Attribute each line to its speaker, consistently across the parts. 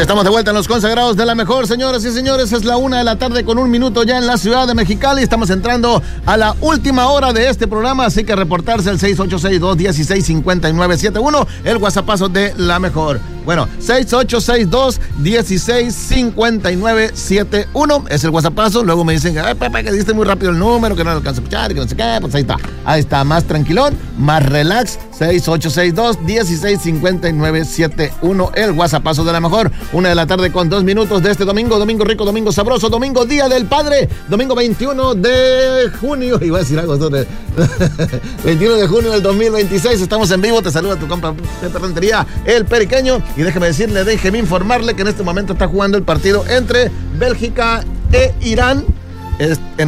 Speaker 1: Ya estamos de vuelta en los consagrados de la mejor, señoras y señores. Es la 1:00 con 1 minuto ya en la ciudad de Mexicali. Estamos entrando a la última hora de este programa, así que reportarse al 6862-165971, el WhatsAppazo de la mejor. Bueno, 6862-165971 es el WhatsAppazo. Luego me dicen, ay, Pepe, que diste muy rápido el número, que no lo alcanzo a escuchar, que no sé qué. Pues ahí está, más tranquilón, más relax. 6862-165971, el WhatsAppazo de la mejor. 1:00 con 2 minutos de este domingo rico, domingo sabroso, domingo Día del Padre, domingo 21 de junio, iba a decir algo sobre 21 de junio del 2026, estamos en vivo, te saluda tu compa Pepe Rentería, el Periqueño, y déjeme informarle que en este momento está jugando el partido entre Bélgica e Irán. En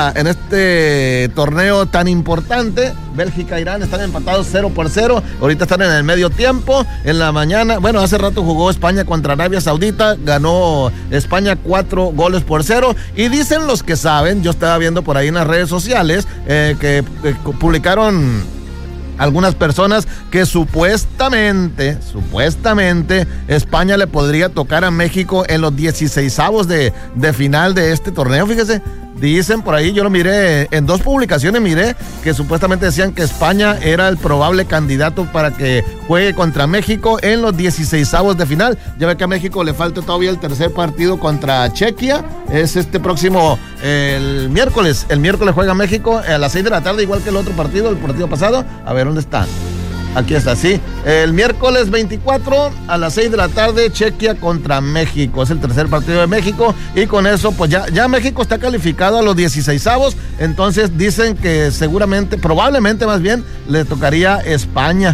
Speaker 1: este torneo tan importante, Bélgica e Irán están empatados 0-0. Ahorita están en el medio tiempo. En la mañana, bueno, hace rato jugó España contra Arabia Saudita. Ganó España 4-0. Y dicen los que saben, yo estaba viendo por ahí en las redes sociales que publicaron algunas personas que supuestamente España le podría tocar a México en los 16avos de final de este torneo. Fíjese, dicen por ahí, yo lo miré en 2 publicaciones, miré que supuestamente decían que España era el probable candidato para que juegue contra México en los 16avos de final. Ya ve que a México le falta todavía el tercer partido contra Chequia, es este próximo el miércoles juega México a las 6 de la tarde, igual que el otro partido, el partido pasado. A ver, ¿dónde está? Aquí está, sí. El miércoles 24 a las 6 de la tarde, Chequia contra México. Es el tercer partido de México. Y con eso, pues ya México está calificado a los 16avos. Entonces dicen que probablemente más bien, le tocaría España.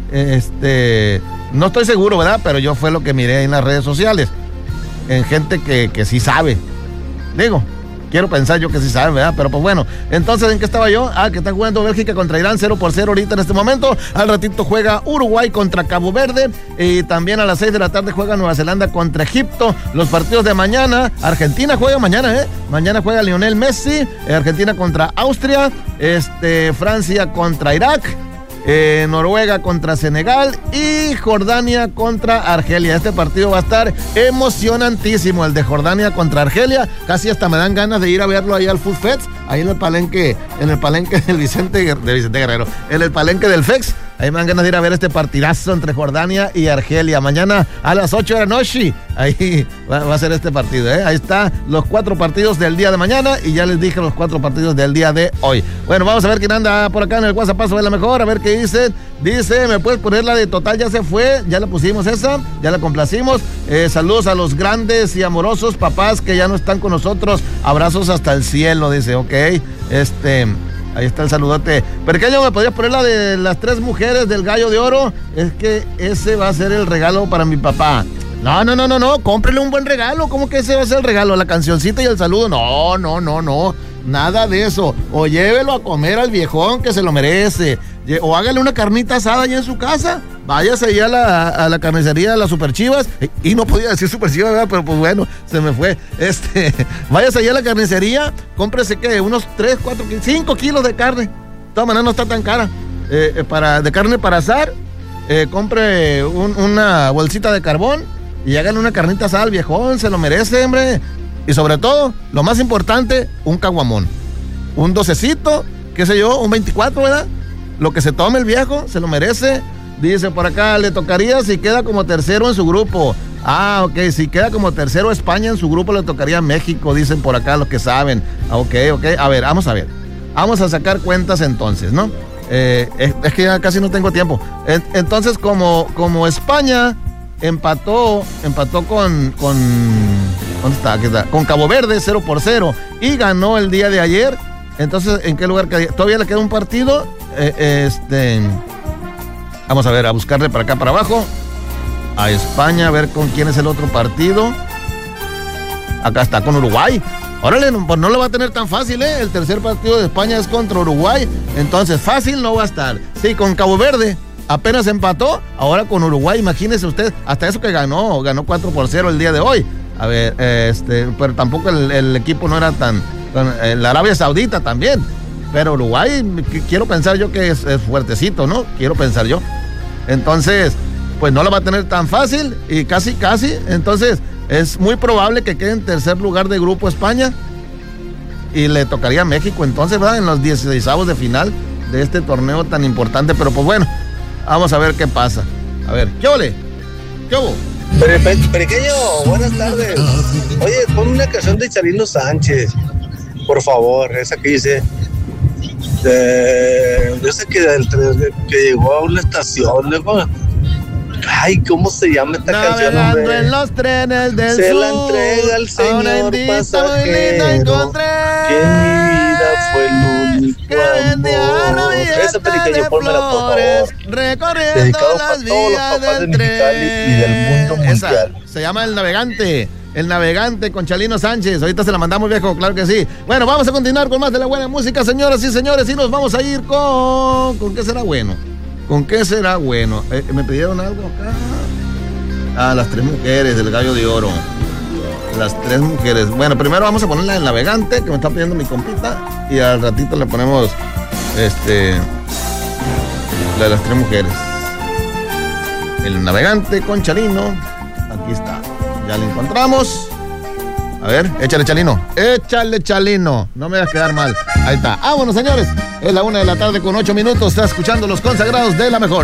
Speaker 1: No estoy seguro, ¿verdad? Pero yo fue lo que miré en las redes sociales. En gente que sí sabe. Digo, quiero pensar yo que sí saben, ¿verdad? Pero pues bueno, entonces, ¿en qué estaba yo? Que está jugando Bélgica contra Irán 0-0 ahorita en este momento. Al ratito juega Uruguay contra Cabo Verde. Y también a las 6 de la tarde juega Nueva Zelanda contra Egipto. Los partidos de mañana, Argentina juega mañana, Mañana juega Lionel Messi. Argentina contra Austria. Francia contra Irak. Noruega contra Senegal y Jordania contra Argelia. Este partido va a estar emocionantísimo, el de Jordania contra Argelia. Casi hasta me dan ganas de ir a verlo ahí al Food Fest, ahí en el palenque del Vicente Guerrero, en el palenque del FEX. Ahí me dan ganas de ir a ver este partidazo entre Jordania y Argelia. Mañana a las 8 de la noche. Ahí va a ser este partido, Ahí está los 4 partidos del día de mañana. Y ya les dije los 4 partidos del día de hoy. Bueno, vamos a ver quién anda por acá en el WhatsAppazo de la mejor. A ver qué dicen. Dice, ¿me puedes poner la de Total ya se fue? Ya la pusimos esa. Ya la complacimos. Saludos a los grandes y amorosos papás que ya no están con nosotros. Abrazos hasta el cielo, dice. Ok. Ahí está el saludote. Pequeño, ¿me podrías poner la de las 3 mujeres del gallo de oro? Es que ese va a ser el regalo para mi papá. No. Cómprele un buen regalo. ¿Cómo que ese va a ser el regalo? La cancioncita y el saludo. No. Nada de eso. O llévelo a comer al viejón que se lo merece. O hágale una carnita asada allá en su casa. Váyase ahí a la carnicería de las Super Chivas. Y no podía decir Super Chivas, ¿verdad? Pero pues bueno, se me fue. Váyase allá a la carnicería. Cómprese, ¿qué? Unos 3, 4, 5 kilos de carne. De todas maneras no está tan cara. De carne para asar. Compre una bolsita de carbón. Y hágale una carnita asada al viejón. Se lo merece, hombre. Y sobre todo, lo más importante, un caguamón. Un 12cito, qué sé yo, un 24, ¿verdad? Lo que se tome el viejo, se lo merece. Dice por acá, le tocaría si queda como tercero en su grupo. Ok, si queda como tercero España en su grupo, le tocaría a México, dicen por acá los que saben. Ok. A ver. Vamos a sacar cuentas entonces, ¿no? Es que ya casi no tengo tiempo. Entonces, como España empató con ¿dónde está? Aquí está. Con Cabo Verde 0-0 y ganó el día de ayer. Entonces, ¿en qué lugar queda? Todavía le queda un partido. Vamos a ver, a buscarle para acá para abajo. A España, a ver con quién es el otro partido. Acá está, con Uruguay. Órale, pues no lo va a tener tan fácil, El tercer partido de España es contra Uruguay. Entonces, fácil no va a estar. Sí, con Cabo Verde apenas empató. Ahora con Uruguay, imagínese usted. Hasta eso que ganó 4-0 el día de hoy. A ver, pero tampoco el equipo no era tan la Arabia Saudita también. Pero Uruguay, quiero pensar yo que es fuertecito, ¿no? Quiero pensar yo. Entonces, pues no la va a tener tan fácil y casi, entonces es muy probable que quede en tercer lugar de grupo España y le tocaría a México entonces, ¿verdad? En los 16avos de final de este torneo tan importante, pero pues bueno, vamos a ver qué pasa. A ver, ¿qué ole? ¿Qué hubo?
Speaker 2: Pequeño, buenas tardes. Oye, pon una canción de Chalino Sánchez, por favor, esa que dice... yo sé que llegó a una estación, luego... Ay, ¿cómo se llama esta canción?
Speaker 1: Navegando en los trenes del
Speaker 2: se
Speaker 1: sur,
Speaker 2: la entrega al señor pasajero, que en mi vida fue el único amor. Esa pequeño, pónmela por favor. Dedicado para todos los papás de Mexicali y del mundo mundial.
Speaker 1: Se llama El Navegante con Chalino Sánchez. Ahorita se la mandamos, viejo, claro que sí. Bueno, vamos a continuar con más de la buena música, señoras y señores, y nos vamos a ir con... ¿Con qué será bueno? ¿Con qué será bueno? Me pidieron algo acá. Las 3 mujeres del Gallo de Oro. Las 3 mujeres. Bueno, primero vamos a poner la del Navegante, que me está pidiendo mi compita. Y al ratito le ponemos la de las 3 mujeres. El Navegante con Chalino. Aquí está. Ya lo encontramos. A ver, échale Chalino. Échale Chalino. No me vas a quedar mal. Ahí está. Bueno, señores. Es la 1 de la tarde con 8 minutos. Está escuchando Los Consagrados de la Mejor.